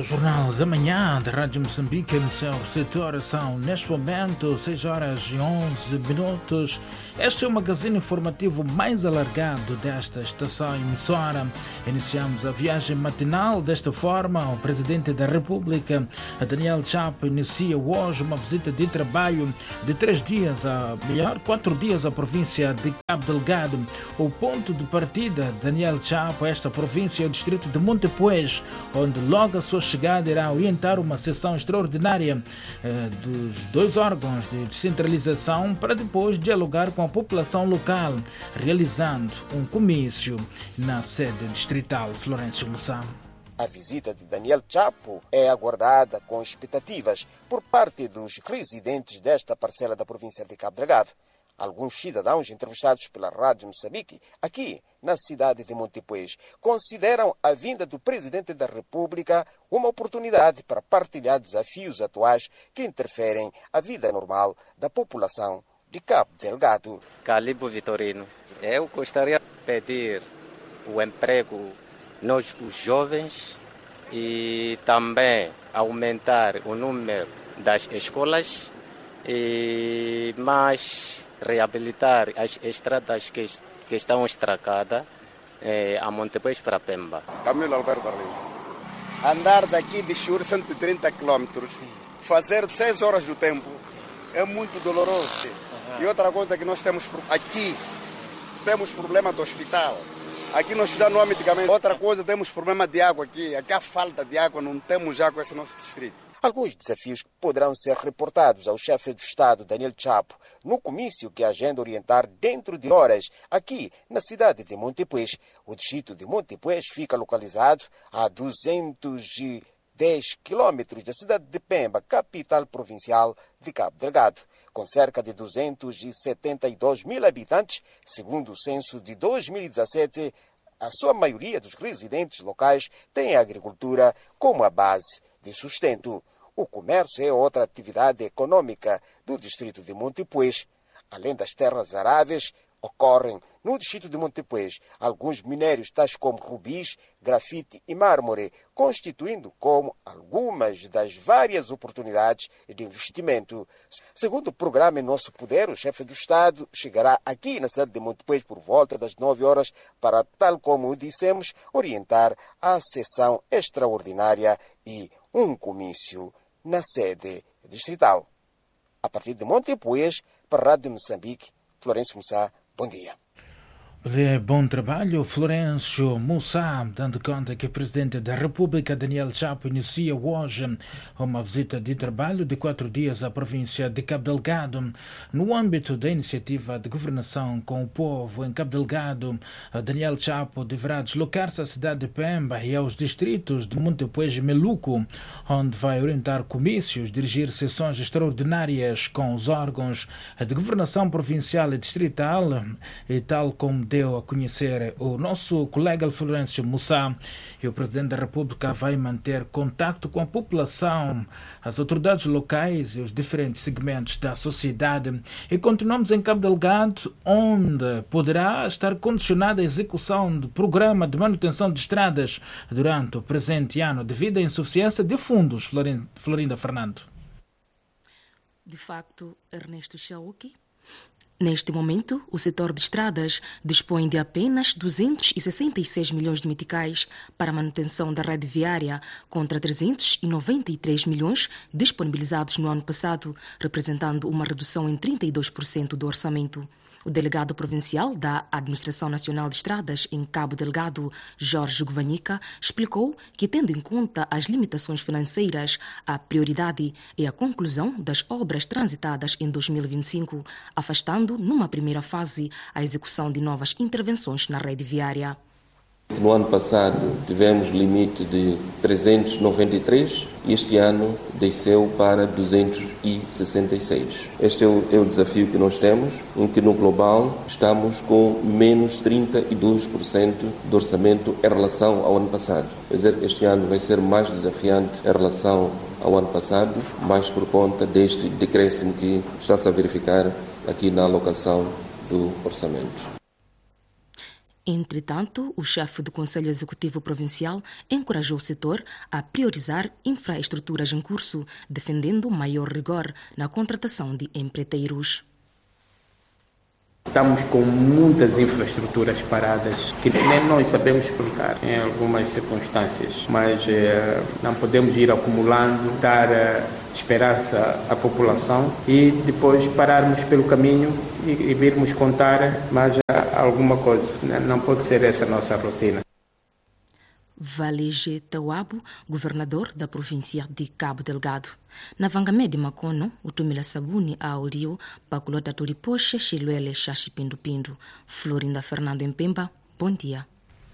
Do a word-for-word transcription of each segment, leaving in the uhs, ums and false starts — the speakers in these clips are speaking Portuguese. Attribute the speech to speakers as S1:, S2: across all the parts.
S1: do Jornal da Manhã da Rádio Moçambique no seu setor. São neste momento seis horas e onze minutos. Este é o magazine informativo mais alargado desta estação emissora. Iniciamos a viagem matinal desta forma. O Presidente da República, Daniel Chapo, inicia hoje uma visita de trabalho de três dias, a melhor, quatro dias à província de Cabo Delgado. O ponto de partida, Daniel Chapo, esta província é o distrito de Montepuez, onde logo a sua chegada irá orientar uma sessão extraordinária eh, dos dois órgãos de descentralização para depois dialogar com a população local, realizando um comício na sede distrital. Florencio Mussá.
S2: A visita de Daniel Chapo é aguardada com expectativas por parte dos residentes desta parcela da província de Cabo Delgado. Alguns cidadãos entrevistados pela Rádio Moçambique, aqui na cidade de Montepuez, consideram a vinda do Presidente da República uma oportunidade para partilhar desafios atuais que interferem a vida normal da população de Cabo Delgado.
S3: Calibo Vitorino, eu gostaria de pedir o emprego nós, os jovens, e também aumentar o número das escolas e mais reabilitar as estradas que, que estão estragadas eh, a Montepuez para Pemba.
S4: Camilo Alberto Carlinhos. Andar daqui de Chur cento e trinta quilômetros, fazer seis horas do tempo, é muito doloroso. Uhum. E outra coisa que nós temos aqui, temos problema do hospital. Aqui no hospital não há medicamento. Outra coisa, temos problema de água aqui. Aqui há falta de água, não temos água nesse nosso distrito.
S2: Alguns desafios que poderão ser reportados ao chefe do Estado, Daniel Chapo, no comício que agenda orientar dentro de horas aqui na cidade de Montepuez. O distrito de Montepuez fica localizado a duzentos e dez quilômetros da cidade de Pemba, capital provincial de Cabo Delgado. Com cerca de duzentos e setenta e dois mil habitantes, segundo o censo de dois mil e dezassete, a sua maioria dos residentes locais tem a agricultura como a base de sustento. O comércio é outra atividade econômica do distrito de Montepuez. Além das terras aráveis, ocorrem no distrito de Montepuez alguns minérios tais como rubis, grafite e mármore, constituindo como algumas das várias oportunidades de investimento. Segundo o programa Em Nosso Poder, o chefe do Estado chegará aqui na cidade de Montepuez por volta das nove horas para, tal como dissemos, orientar a sessão extraordinária e um comício na sede distrital. A partir de Montepuez, para a Rádio Moçambique, Florencio Mussá, bom dia.
S1: Bom trabalho, Florencio Mussá, dando conta que o Presidente da República, Daniel Chapo, inicia hoje uma visita de trabalho de quatro dias à província de Cabo Delgado. No âmbito da iniciativa de governação com o povo em Cabo Delgado, Daniel Chapo deverá deslocar-se à cidade de Pemba e aos distritos de Montepuez e Meluco, onde vai orientar comícios, dirigir sessões extraordinárias com os órgãos de governação provincial e distrital, e tal como deu a conhecer o nosso colega Florencio Mussá, e o Presidente da República vai manter contato com a população, as autoridades locais e os diferentes segmentos da sociedade. E continuamos em Cabo Delgado, onde poderá estar condicionada a execução do programa de manutenção de estradas durante o presente ano devido à insuficiência de fundos. Florinda Fernando.
S5: De facto, Ernesto Chauque, neste momento, o setor de estradas dispõe de apenas duzentos e sessenta e seis milhões de meticais para a manutenção da rede viária, contra trezentos e noventa e três milhões disponibilizados no ano passado, representando uma redução em trinta e dois por cento do orçamento. O delegado provincial da Administração Nacional de Estradas em Cabo Delgado, Jorge Govanhica, explicou que, tendo em conta as limitações financeiras, a prioridade é a conclusão das obras transitadas em dois mil e vinte e cinco, afastando, numa primeira fase, a execução de novas intervenções na rede viária.
S6: No ano passado tivemos limite de trezentos e noventa e três e este ano desceu para duzentos e sessenta e seis. Este é o, é o desafio que nós temos, em que no global estamos com menos trinta e dois por cento do orçamento em relação ao ano passado. Quer dizer, este ano vai ser mais desafiante em relação ao ano passado, mais por conta deste decréscimo que está-se a verificar aqui na alocação do orçamento.
S5: Entretanto, o chefe do Conselho Executivo Provincial encorajou o setor a priorizar infraestruturas em curso, defendendo maior rigor na contratação de empreiteiros.
S7: Estamos com muitas infraestruturas paradas que nem nós sabemos explicar em algumas circunstâncias, mas eh, não podemos ir acumulando, dar eh, esperança à população e depois pararmos pelo caminho e, e virmos contar mais alguma coisa. Não pode ser essa a nossa rotina.
S5: Valege Tawabo, governador da província de Cabo Delgado. Na Vangamé de Macono, o Tumila Sabuni a Aurio, Paculota Turipoche, Chiluele, Xaxi Pindu Pindu. Florinda Fernando Empemba, bom dia.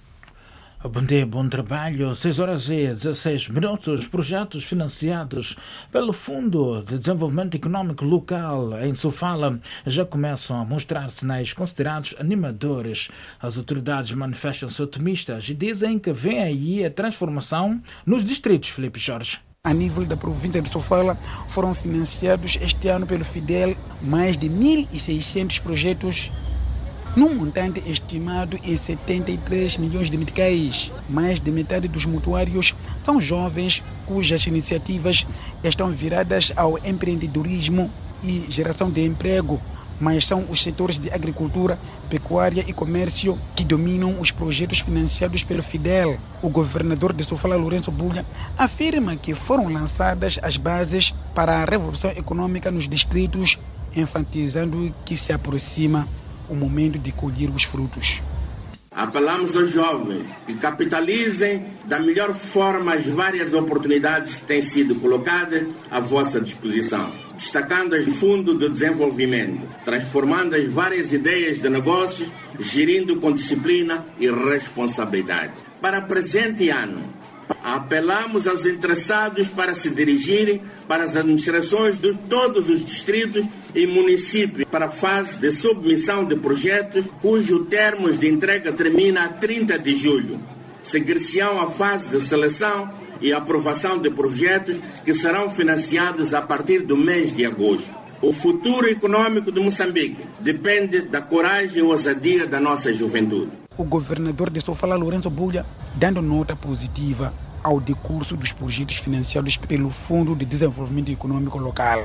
S1: Bom dia, bom trabalho. seis horas e dezesseis minutos. Projetos financiados pelo Fundo de Desenvolvimento Econômico Local em Sofala já começam a mostrar sinais considerados animadores. As autoridades manifestam-se otimistas e dizem que vem aí a transformação nos distritos. Felipe Jorge.
S8: A nível da província de Sofala, foram financiados este ano pelo Fidel mais de mil e seiscentos projetos num montante estimado em setenta e três milhões de meticais. Mais de metade dos mutuários são jovens cujas iniciativas estão viradas ao empreendedorismo e geração de emprego, mas são os setores de agricultura, pecuária e comércio que dominam os projetos financiados pelo Fidel. O governador de Sofala, Lourenço Bulha, afirma que foram lançadas as bases para a revolução econômica nos distritos, enfatizando que se aproxima o momento de colher os frutos.
S9: Apelamos aos jovens que capitalizem da melhor forma as várias oportunidades que têm sido colocadas à vossa disposição, destacando o Fundo de Desenvolvimento, transformando as várias ideias de negócios, gerindo com disciplina e responsabilidade. Para o presente ano, apelamos aos interessados para se dirigirem para as administrações de todos os distritos e municípios para a fase de submissão de projetos cujos termos de entrega termina a trinta de julho. Seguir-se-ão a fase de seleção e aprovação de projetos que serão financiados a partir do mês de agosto. O futuro econômico de Moçambique depende da coragem e ousadia da nossa juventude.
S8: O governador de Sofala, Lourenço Bulha, dando nota positiva ao decurso dos projetos financiados pelo Fundo de Desenvolvimento Econômico Local.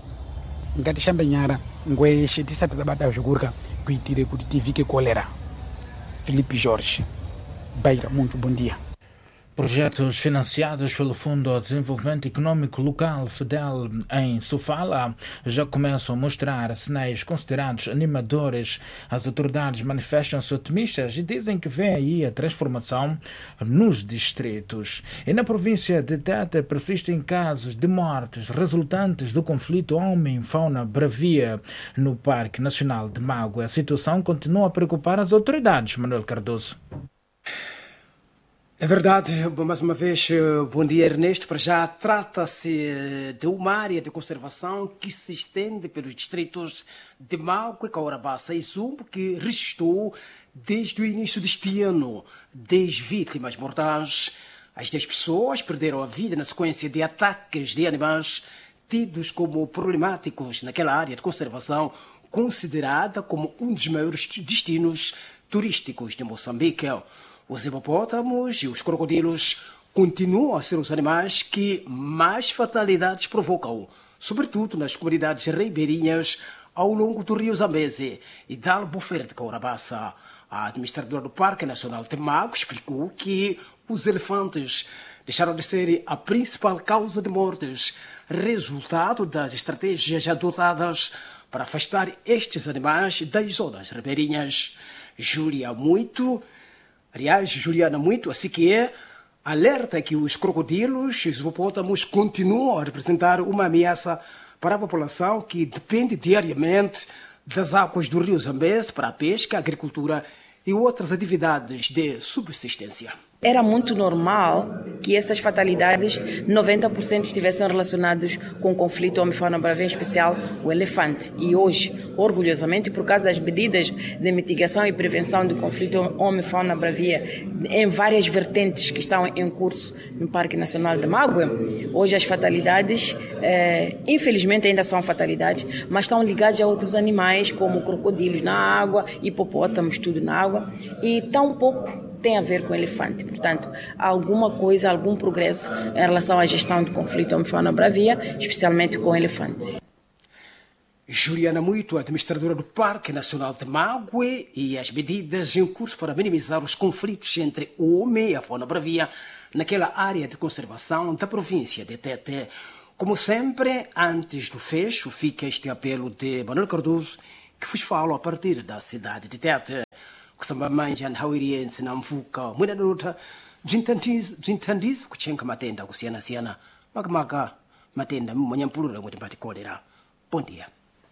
S8: Ngati Xambenhara, Ngwe Xetisa Tabata Jogurka, Kuitire Kutitivike Colera. Felipe Jorge, Beira, muito bom dia.
S1: Projetos financiados pelo Fundo de Desenvolvimento Econômico Local Fidel em Sofala já começam a mostrar sinais considerados animadores. As autoridades manifestam-se otimistas e dizem que vem aí a transformação nos distritos. E na província de Tete persistem casos de mortes resultantes do conflito homem-fauna-bravia no Parque Nacional de Mago. A situação continua a preocupar as autoridades. Manuel Cardoso.
S10: É verdade, mais uma vez, bom dia Ernesto. Para já trata-se de uma área de conservação que se estende pelos distritos de Mago e Caurabaça e Zumbo, que registrou desde o início deste ano dez vítimas mortais. As dez pessoas perderam a vida na sequência de ataques de animais tidos como problemáticos naquela área de conservação, considerada como um dos maiores destinos turísticos de Moçambique. Os hipopótamos e os crocodilos continuam a ser os animais que mais fatalidades provocam, sobretudo nas comunidades ribeirinhas ao longo do rio Zambeze e da Albufeira de Caurabaça. A administradora do Parque Nacional de Mago explicou que os elefantes deixaram de ser a principal causa de mortes, resultado das estratégias adotadas para afastar estes animais das zonas ribeirinhas. Júlia Muito Aliás, Juliana Muito, assim que é, alerta que os crocodilos e os hipopótamos continuam a representar uma ameaça para a população que depende diariamente das águas do rio Zambeze para a pesca, a agricultura e outras atividades de subsistência.
S11: Era muito normal que essas fatalidades, noventa por cento estivessem relacionados com o conflito homem-fauna bravia, em especial o elefante. E hoje, orgulhosamente, por causa das medidas de mitigação e prevenção do conflito homem-fauna bravia em várias vertentes que estão em curso no Parque Nacional de Mágoa, hoje as fatalidades, eh, infelizmente ainda são fatalidades, mas estão ligadas a outros animais, como crocodilos na água, hipopótamos, tudo na água, e tão pouco tem a ver com o elefante. Portanto, há alguma coisa, algum progresso em relação à gestão do conflito homem-fauna bravia, especialmente com o elefante.
S10: Juliana Muito, administradora do Parque Nacional de Mágoa, e as medidas em curso para minimizar os conflitos entre o homem e a fauna bravia naquela área de conservação da província de Tete. Como sempre, antes do fecho, fica este apelo de Manuel Cardoso, que vos falo a partir da cidade de Tete. Kusamba manja nhawiriense na mvuka mwina dota bzinthandiza kuchenka matenda kusiyana-siyana makamaka matenda mmanyampulura mweti mbati kolera. Bom dia.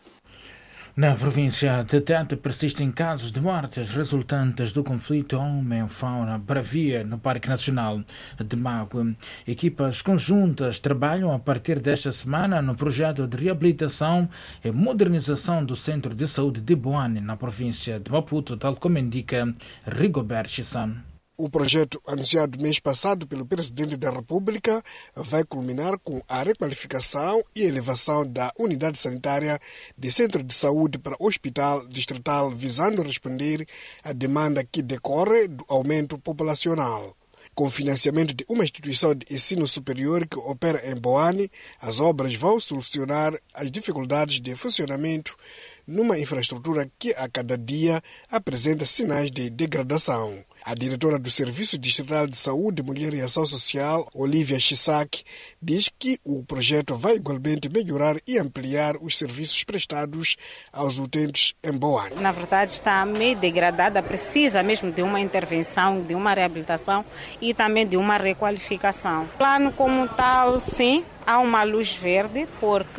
S1: Na província de Tete persistem casos de mortes resultantes do conflito homem-fauna bravia no Parque Nacional de Mágoa. Equipas conjuntas trabalham a partir desta semana no projeto de reabilitação e modernização do Centro de Saúde de Boane, na província de Maputo, tal como indica Rigobert Chisano.
S12: O projeto, anunciado mês passado pelo Presidente da República, vai culminar com a requalificação e elevação da unidade sanitária de centro de saúde para hospital distrital, visando responder à demanda que decorre do aumento populacional. Com financiamento de uma instituição de ensino superior que opera em Boane, as obras vão solucionar as dificuldades de funcionamento numa infraestrutura que a cada dia apresenta sinais de degradação. A diretora do Serviço Distrital de Saúde, Mulher e Ação Social, Olivia Chisaki, diz que o projeto vai igualmente melhorar e ampliar os serviços prestados aos utentes em Boane.
S13: Na verdade está meio degradada, precisa mesmo de uma intervenção, de uma reabilitação e também de uma requalificação. Plano como tal, sim. Há uma luz verde, porque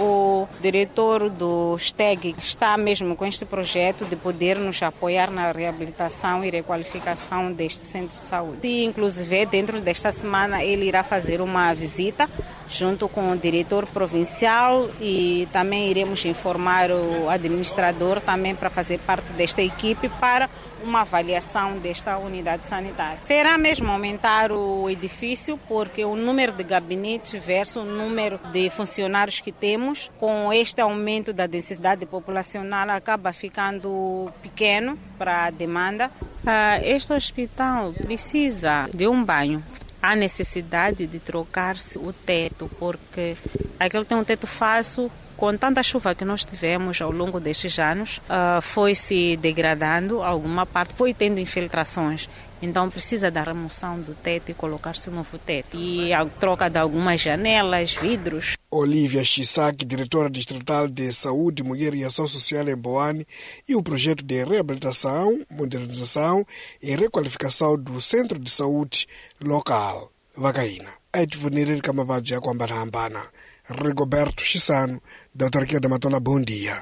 S13: o diretor do S T E G está mesmo com este projeto de poder nos apoiar na reabilitação e requalificação deste centro de saúde. E, inclusive, dentro desta semana, ele irá fazer uma visita junto com o diretor provincial e também iremos informar o administrador também para fazer parte desta equipe para uma avaliação desta unidade sanitária. Será mesmo aumentar o edifício, porque o número de gabinetes versus o número de funcionários que temos, com este aumento da densidade populacional, acaba ficando pequeno para a demanda. Este hospital precisa de um banho. Há necessidade de trocar-se o teto, porque aquele tem um teto falso. Com tanta chuva que nós tivemos ao longo destes anos, uh, foi se degradando, alguma parte foi tendo infiltrações. Então precisa da remoção do teto e colocar-se um novo teto. E a troca de algumas janelas, vidros.
S12: Olivia Chisaki, diretora distrital de Saúde, Mulher e Ação Social em Boane, e o projeto de reabilitação, modernização e requalificação do Centro de Saúde local. Vagaina. Edvunir Kamavadia Kwambanambana. Rigoberto Chisano, da Autarquia da Matola, bom dia.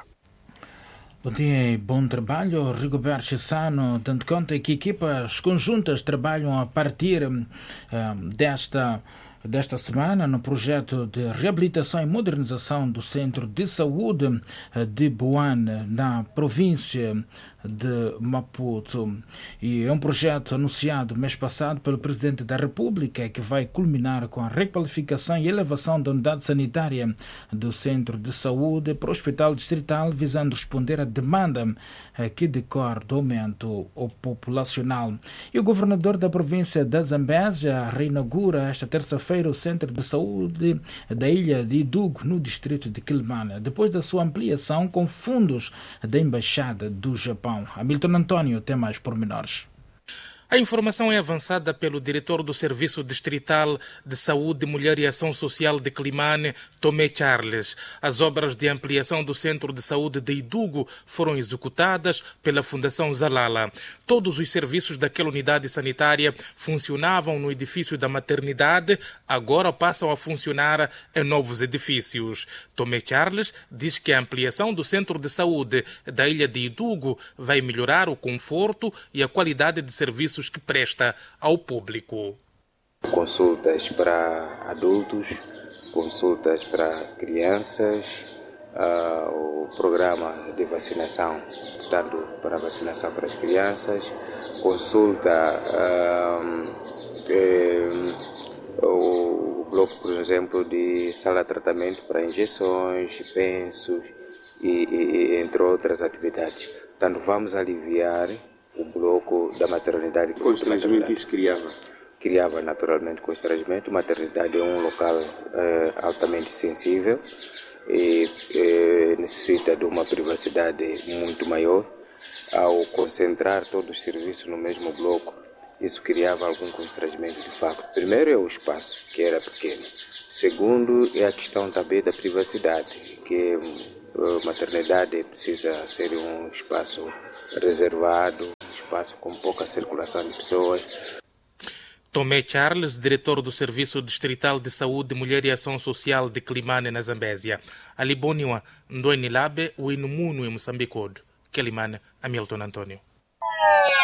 S1: Bom dia e bom trabalho, Rigoberto Chisano, dando conta que equipas conjuntas trabalham a partir um, desta, desta semana no projeto de reabilitação e modernização do Centro de Saúde de Boane, na província de Maputo. E é um projeto anunciado mês passado pelo Presidente da República que vai culminar com a requalificação e elevação da unidade sanitária do Centro de Saúde para o Hospital Distrital, visando responder à demanda que decorre do aumento populacional. E o governador da província da Zambésia reinaugura esta terça-feira o Centro de Saúde da ilha de Idugo, no distrito de Quelimane, depois da sua ampliação com fundos da Embaixada do Japão. Hamilton Antônio tem mais pormenores.
S14: A informação é avançada pelo diretor do Serviço Distrital de Saúde, Mulher e Ação Social de Quelimane, Tomé Charles. As obras de ampliação do Centro de Saúde de Idugo foram executadas pela Fundação Zalala. Todos os serviços daquela unidade sanitária funcionavam no edifício da maternidade, agora passam a funcionar em novos edifícios. Tomé Charles diz que a ampliação do Centro de Saúde da ilha de Idugo vai melhorar o conforto e a qualidade de serviços que presta ao público.
S15: consultas para adultos, consultas para crianças, uh, o programa de vacinação, portanto, para vacinação para as crianças, consulta uh, eh, o bloco, por exemplo, de sala de tratamento para injeções, pensos e, e entre outras atividades. Portanto, vamos aliviar o bloco da maternidade.
S16: O constrangimento isso criava?
S15: Criava naturalmente constrangimento. Maternidade é um local eh, altamente sensível e eh, necessita de uma privacidade muito maior. Ao concentrar todos os serviços no mesmo bloco, isso criava algum constrangimento de facto. Primeiro é o espaço, que era pequeno. Segundo é a questão também da privacidade, que a maternidade precisa ser um espaço reservado, um espaço com pouca circulação de pessoas.
S14: Tomé Charles, diretor do Serviço Distrital de Saúde, Mulher e Ação Social de Climane, na Zambésia. Aliboniwa, Ndoeni Labe, o Inumuno em Moçambique, Climane, Hamilton Antônio.